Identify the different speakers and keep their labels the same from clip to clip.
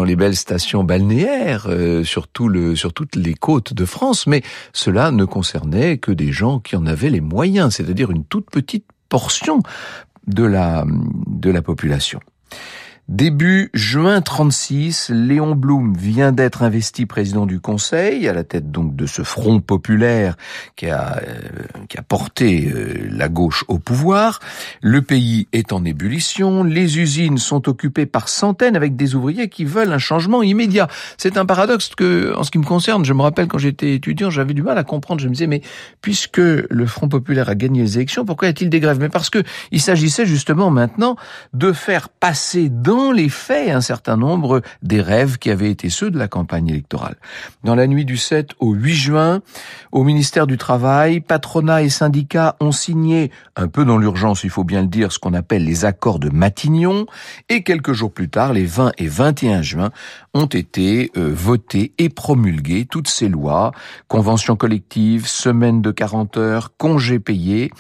Speaker 1: les belles stations balnéaires sur toutes les côtes de France, mais cela ne concernait que des gens qui en avaient les moyens, c'est-à-dire une toute petite portion de la population. Début juin 36, Léon Blum vient d'être investi président du Conseil, à la tête donc de ce front populaire qui a porté la gauche au pouvoir. Le pays est en ébullition, les usines sont occupées par centaines avec des ouvriers qui veulent un changement immédiat. C'est un paradoxe que, en ce qui me concerne, je me rappelle quand j'étais étudiant, j'avais du mal à comprendre. Je me disais, mais puisque le Front populaire a gagné les élections, pourquoi y a-t-il des grèves? Mais parce que il s'agissait justement maintenant de faire passer dans les faits un certain nombre des rêves qui avaient été ceux de la campagne électorale. Dans la nuit du 7 au 8 juin, au ministère du Travail, patronat et syndicats ont signé, un peu dans l'urgence, il faut bien le dire, ce qu'on appelle les accords de Matignon, et quelques jours plus tard, les 20 et 21 juin, ont été votées et promulguées toutes ces lois, conventions collectives, semaine de 40 heures, congés payés.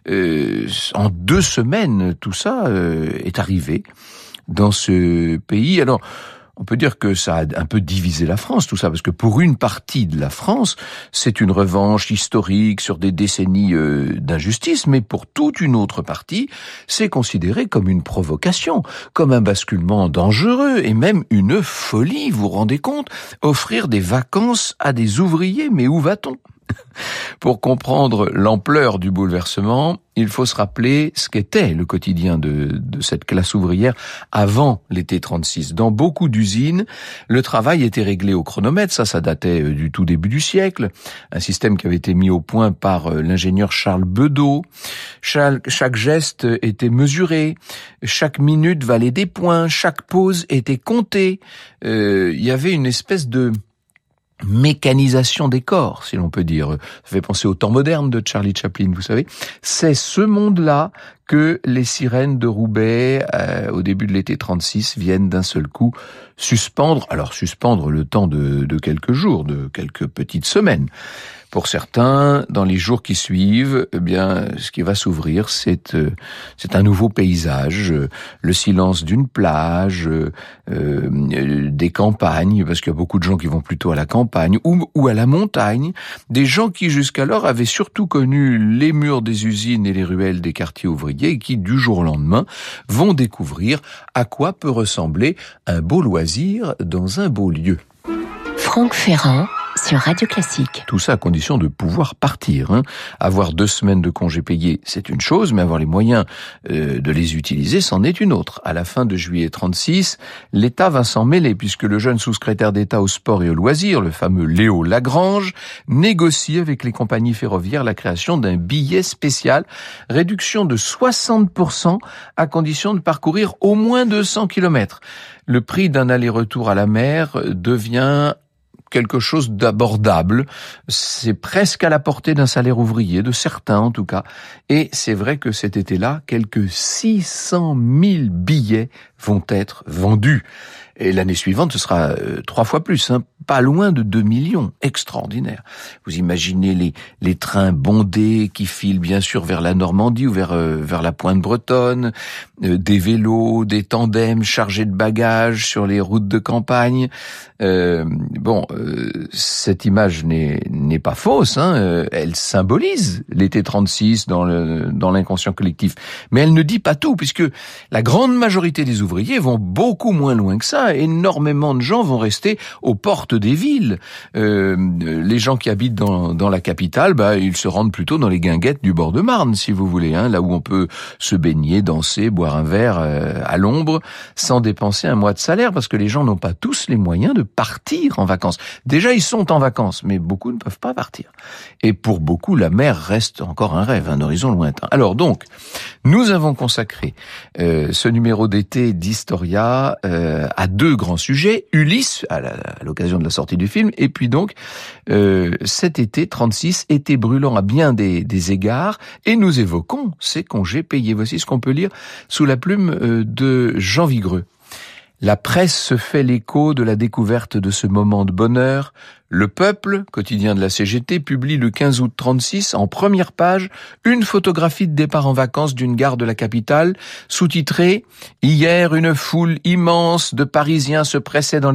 Speaker 1: En 2 semaines, tout ça est arrivé dans ce pays. Alors, on peut dire que ça a un peu divisé la France, tout ça, parce que pour une partie de la France, c'est une revanche historique sur des décennies d'injustice, mais pour toute une autre partie, c'est considéré comme une provocation, comme un basculement dangereux et même une folie, vous vous rendez compte? Offrir des vacances à des ouvriers, mais où va-t-on? Pour comprendre l'ampleur du bouleversement, il faut se rappeler ce qu'était le quotidien de cette classe ouvrière avant l'été 36. Dans beaucoup d'usines, le travail était réglé au chronomètre, ça datait du tout début du siècle, un système qui avait été mis au point par l'ingénieur Charles Bedeau. Chaque geste était mesuré, chaque minute valait des points, chaque pause était comptée. Il y avait une espèce de mécanisation des corps, si l'on peut dire. Ça fait penser au temps moderne de Charlie Chaplin, vous savez. C'est ce monde-là que les sirènes de Roubaix, au début de l'été 36, viennent d'un seul coup suspendre le temps de quelques jours, de quelques petites semaines. Pour certains, dans les jours qui suivent, eh bien, ce qui va s'ouvrir, c'est un nouveau paysage, le silence d'une plage, des campagnes, parce qu'il y a beaucoup de gens qui vont plutôt à la campagne ou à la montagne, des gens qui jusqu'alors avaient surtout connu les murs des usines et les ruelles des quartiers ouvriers et qui, du jour au lendemain, vont découvrir à quoi peut ressembler un beau loisir dans un beau lieu.
Speaker 2: Franck Ferrand sur Radio Classique.
Speaker 1: Tout ça à condition de pouvoir partir. Avoir 2 semaines de congés payés, c'est une chose, mais avoir les moyens de les utiliser, c'en est une autre. À la fin de juillet 36, l'État va s'en mêler, puisque le jeune sous-secrétaire d'État au sport et au loisir, le fameux Léo Lagrange, négocie avec les compagnies ferroviaires la création d'un billet spécial, réduction de 60% à condition de parcourir au moins 200 km. Le prix d'un aller-retour à la mer devient quelque chose d'abordable, c'est presque à la portée d'un salaire ouvrier, de certains en tout cas, et c'est vrai que cet été-là, quelques 600 000 billets vont être vendus. Et l'année suivante, ce sera 3 fois plus, pas loin de 2 millions, extraordinaire. Vous imaginez les trains bondés qui filent bien sûr vers la Normandie ou vers la pointe bretonne, des vélos, des tandems chargés de bagages sur les routes de campagne. Cette image n'est pas fausse, elle symbolise l'été 36 dans l'inconscient collectif, mais elle ne dit pas tout, puisque la grande majorité des ouvriers vont beaucoup moins loin que ça. Énormément de gens vont rester aux portes des villes. Les gens qui habitent dans la capitale, ils se rendent plutôt dans les guinguettes du bord de Marne, si vous voulez, là où on peut se baigner, danser, boire un verre à l'ombre, sans dépenser un mois de salaire, parce que les gens n'ont pas tous les moyens de partir en vacances. Déjà, ils sont en vacances, mais beaucoup ne peuvent pas partir. Et pour beaucoup, la mer reste encore un rêve, un horizon lointain. Alors donc, nous avons consacré ce numéro d'été d'Historia à 2 grands sujets, Ulysse, à l'occasion de la sortie du film, et puis donc cet été 36, été brûlant à bien des égards, et nous évoquons ces congés payés. Voici ce qu'on peut lire sous la plume de Jean Vigreux. La presse se fait l'écho de la découverte de ce moment de bonheur. Le Peuple, quotidien de la CGT, publie le 15 août 36, en première page, une photographie de départ en vacances d'une gare de la capitale, sous-titrée « Hier, une foule immense de Parisiens se pressait dans les